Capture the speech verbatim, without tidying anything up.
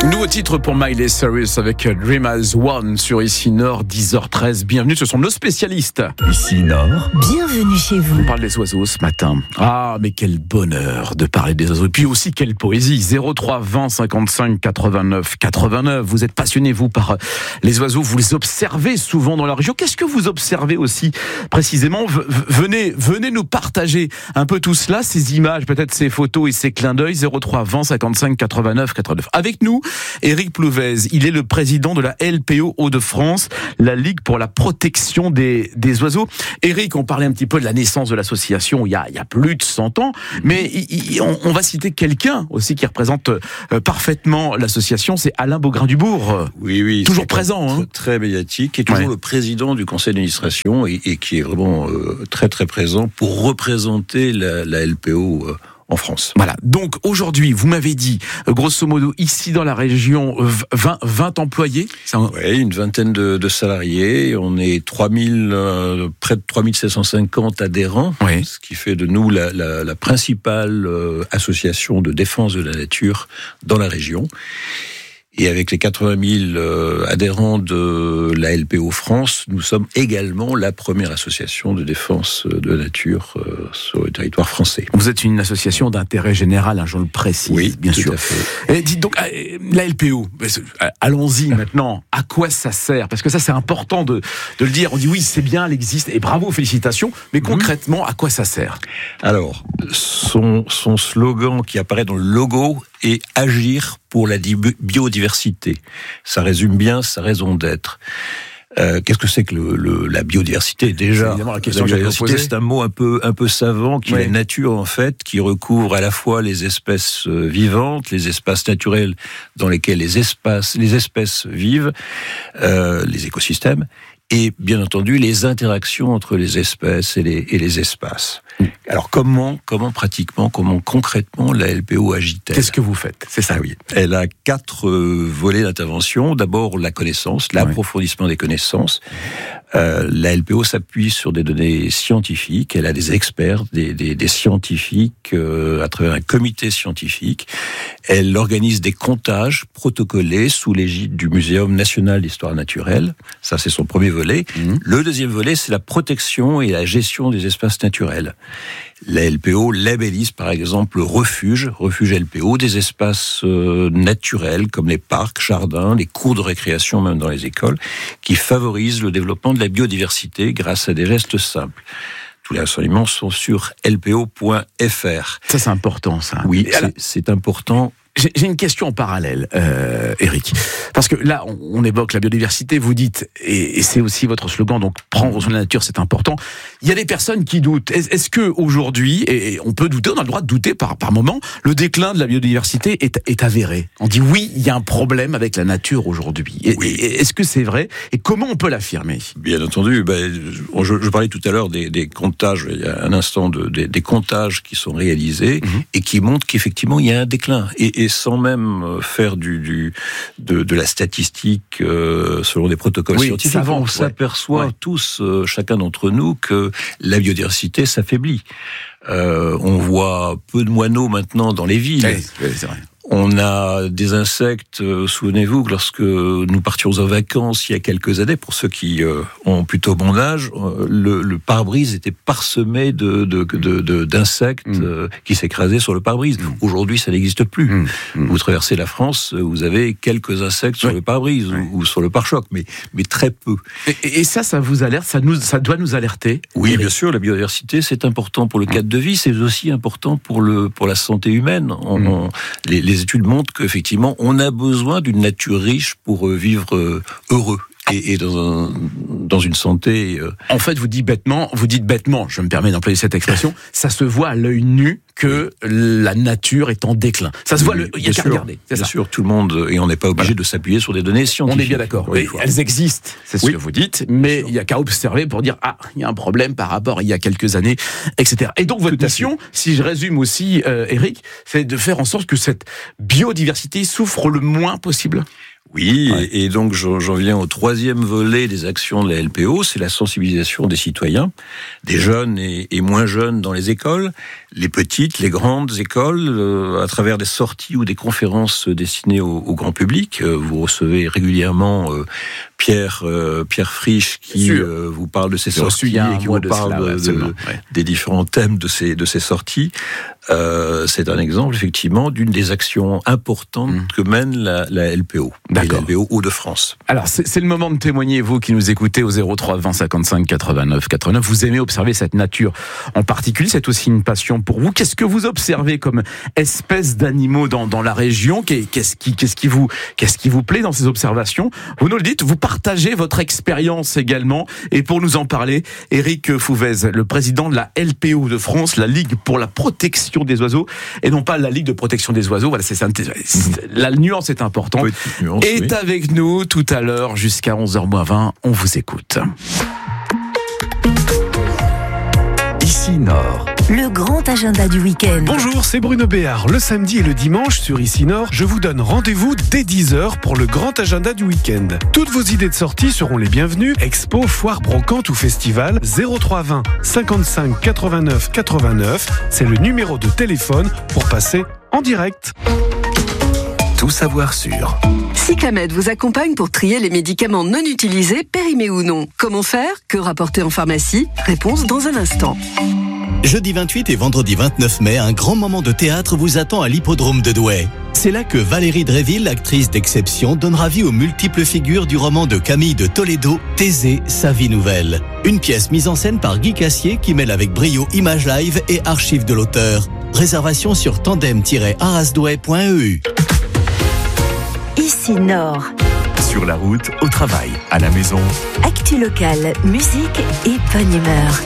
Nouveau titre pour Miley Cyrus avec Dream as One sur Ici Nord, dix heures treize. Bienvenue, ce sont nos spécialistes. Ici Nord. Bienvenue chez vous. On parle des oiseaux ce matin. Ah, mais quel bonheur de parler des oiseaux. Et puis aussi, quelle poésie. zéro trois vingt cinquante-cinq quatre-vingt-neuf quatre-vingt-neuf. Vous êtes passionné, vous, par les oiseaux. Vous les observez souvent dans la région. Qu'est-ce que vous observez aussi, précisément? v- Venez, venez nous partager un peu tout cela, ces images, peut-être ces photos et ces clins d'œil. zéro trois vingt cinquante-cinq quatre-vingt-neuf quatre-vingt-neuf. Avec nous, Éric Plouvez, il est le président de la L P O Hauts-de-France, la Ligue pour la protection des, des oiseaux. Éric, on parlait un petit peu de la naissance de l'association il y a, il y a plus de cent ans, mais il, il, on, on va citer quelqu'un aussi qui représente euh, parfaitement l'association, c'est Alain Beaugrain-Dubourg. Oui, oui. Toujours présent. Très, Hein. très médiatique, et toujours Ouais. le président du conseil d'administration, et, et qui est vraiment euh, très très présent pour représenter la, la L P O euh, en France. Voilà, donc aujourd'hui, vous m'avez dit, euh, grosso modo, ici dans la région, euh, vingt, vingt employés. C'est un... Oui, une vingtaine de, de salariés, on est trois mille, euh, près de trois mille sept cent cinquante adhérents, Oui. ce qui fait de nous la, la, la principale euh, association de défense de la nature dans la région. Et avec les quatre-vingt mille euh, adhérents de la L P O France, nous sommes également la première association de défense de la nature euh, sur le territoire français. Vous êtes une association d'intérêt général, hein, je le précise, Oui, bien tout sûr. à fait. Et dites donc, euh, la L P O, euh, allons-y maintenant, à quoi ça sert? Parce que ça, c'est important de, de le dire. On dit oui, c'est bien, elle existe, et bravo, félicitations, mais concrètement, à quoi ça sert? Alors, son, son slogan qui apparaît dans le logo est « Agir pour la di- biodiversité ». Ça résume bien sa raison d'être. Euh, qu'est-ce que c'est que le, le, la biodiversité déjà? C'est évidemment la question que La j'allais vous biodiversité, poser. c'est un mot un peu un peu savant qui Oui. est la nature en fait, qui recouvre à la fois les espèces euh, vivantes, les espaces naturels dans lesquels les espaces les espèces vivent, euh, les écosystèmes, et bien entendu les interactions entre les espèces et les, et les espaces. Alors comment, comment pratiquement, comment concrètement la L P O agit-elle? Qu'est-ce que vous faites? C'est ça, Ah oui. Elle a quatre euh, volets d'intervention. D'abord la connaissance, l'approfondissement des connaissances. Euh, la L P O s'appuie sur des données scientifiques. Elle a des experts, des, des, des scientifiques euh, à travers un comité scientifique. Elle organise des comptages protocolés sous l'égide du Muséum national d'histoire naturelle. Ça, c'est son premier volet. Mmh. Le deuxième volet, c'est la protection et la gestion des espaces naturels. La L P O labellise par exemple le refuge, refuge L P O, des espaces euh, naturels comme les parcs, jardins, les cours de récréation même dans les écoles, qui favorisent le développement de la biodiversité grâce à des gestes simples. Tous les renseignements sont sur l p o point f r. Ça, c'est important, ça. Oui, Et alors, c'est, c'est important. J'ai j'ai une question en parallèle, euh, Éric. Parce que là, on, on évoque la biodiversité, vous dites, et, et c'est aussi votre slogan, donc prendre soin de la nature, c'est important. Il y a des personnes qui doutent. Est-ce, est-ce que aujourd'hui, et on peut douter, on a le droit de douter par, par moment, le déclin de la biodiversité est, est avéré? On dit oui, il y a un problème avec la nature aujourd'hui. Et, Oui. et est-ce que c'est vrai? Et comment on peut l'affirmer? Bien entendu, ben, je, je parlais tout à l'heure des, des comptages, il y a un instant, de, des, des comptages qui sont réalisés Mmh. et qui montrent qu'effectivement il y a un déclin. Et, et sans même faire du, du, de, de la statistique euh, selon des protocoles Oui, scientifiques, savant, on ouais. s'aperçoit Ouais. tous, euh, chacun d'entre nous, que la biodiversité s'affaiblit. Euh, on voit peu de moineaux maintenant dans les villes. Oui, c'est vrai. On a des insectes, euh, souvenez-vous, que lorsque nous partions en vacances il y a quelques années, pour ceux qui euh, ont plutôt mon âge, euh, le, le pare-brise était parsemé de, de, de, de, d'insectes Mm. euh, qui s'écrasaient sur le pare-brise. Mm. Aujourd'hui, ça n'existe plus. Mm. Mm. Vous traversez la France, vous avez quelques insectes sur Oui. le pare-brise Oui. ou, ou sur le pare-choc, mais, mais très peu. Et, et ça, ça vous alerte, ça, nous, ça doit nous alerter? Oui, Éric. bien sûr, la biodiversité, c'est important pour le cadre de vie, c'est aussi important pour, le, pour la santé humaine. On, Mm. on, les, les études montrent qu'effectivement, on a besoin d'une nature riche pour euh, vivre euh, heureux et, et dans, un, dans une santé... Euh... En fait, vous dites bêtement, vous dites bêtement, je me permets d'employer cette expression, ça se voit à l'œil nu que la nature est en déclin. Ça se voit, le, il y a Bien qu'à sûr, regarder. C'est bien ça. sûr, tout le monde, et on n'est pas obligé Voilà. de s'appuyer sur des données scientifiques. On est bien d'accord. encore une Et fois. elles existent, c'est ce Oui. que vous dites, mais il y a qu'à observer pour dire ah, il y a un problème par rapport à il y a quelques années, et cetera. Et donc votre Tout à mission, si je résume aussi, euh, Éric, c'est de faire en sorte que cette biodiversité souffre le moins possible. Oui, Ouais. et, et donc j'en j'en viens au troisième volet des actions de la L P O, c'est la sensibilisation des citoyens, des jeunes et, et moins jeunes dans les écoles. les petites, les grandes écoles, euh, à travers des sorties ou des conférences destinées au, au grand public. Euh, vous recevez régulièrement euh, Pierre euh, Pierre Frisch qui euh, vous parle de ses J'ai sorties et qui vous parle cela, ouais, de, de, ouais. des différents thèmes de ces de ces sorties. Euh, c'est un exemple effectivement d'une des actions importantes mmh. que mène la, la L P O, la L P O Hauts-de-France. Alors c'est, c'est le moment de témoigner, vous qui nous écoutez au zéro trois vingt cinquante-cinq quatre-vingt-neuf quatre-vingt-neuf. Vous aimez observer cette nature en particulier, c'est aussi une passion pour vous. Qu'est-ce que vous observez comme espèces d'animaux dans, dans la région ? Qu'est-ce qui, qu'est-ce qui vous, qu'est-ce qui vous plaît dans ces observations ? Vous nous le dites, vous partagez votre expérience également. Et pour nous en parler, Éric Fouvez, le président de la L P O de France, la Ligue pour la protection des oiseaux, et non pas la Ligue de protection des oiseaux. Voilà, c'est, c'est la nuance est importante. Nuance, est oui. avec nous tout à l'heure jusqu'à onze heures moins vingt. On vous écoute. Ici Nord. Le grand agenda du week-end. Bonjour, c'est Bruno Béard. Le samedi et le dimanche sur Ici Nord, je vous donne rendez-vous dès dix heures pour le grand agenda du week-end. Toutes vos idées de sortie seront les bienvenues. Expo, foire, brocante ou festival. zéro trois vingt cinquante-cinq quatre-vingt-neuf quatre-vingt-neuf. C'est le numéro de téléphone pour passer en direct. Tout savoir sur. Cyclamed vous accompagne pour trier les médicaments non utilisés, périmés ou non. Comment faire ? Que rapporter en pharmacie ? Réponse dans un instant. Jeudi vingt-huit et vendredi vingt-neuf mai, un grand moment de théâtre vous attend à l'hippodrome de Douai. C'est là que Valérie Dréville, actrice d'exception, donnera vie aux multiples figures du roman de Camille de Toledo, Thésée, sa vie nouvelle. Une pièce mise en scène par Guy Cassier qui mêle avec brio images live et archives de l'auteur. Réservation sur tandem tiret arasdouai point e u. Ici Nord. Sur la route, au travail, à la maison. Actu locale, musique et bonne humeur.